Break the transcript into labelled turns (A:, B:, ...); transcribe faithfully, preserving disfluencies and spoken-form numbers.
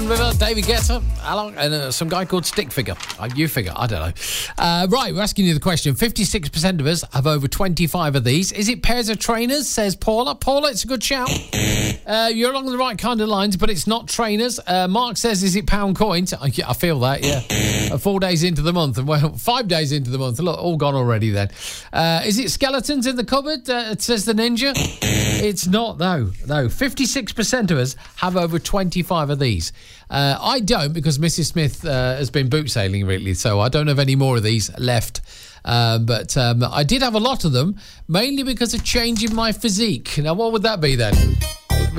A: River, David Guetta, hello, and uh, some guy called Stick Figure. Uh, you figure, I don't know. Uh, right, we're asking you the question. fifty-six percent of us have over twenty-five of these. Is it pairs of trainers, says Paula? Paula, it's a good shout. Uh, you're along the right kind of lines, but it's not trainers. Uh, Mark says, is it pound coins? I, I feel that, yeah. Uh, four days into the month, and well, five days into the month. Look, all gone already then. Uh, is it skeletons in the cupboard, uh, says the ninja? It's not, though. No, fifty-six percent of us have over twenty-five of these. Uh, I don't, because Missus Smith uh, has been boot sailing lately, so I don't have any more of these left. Uh, but um, I did have a lot of them, mainly because of changing my physique. Now, what would that be then?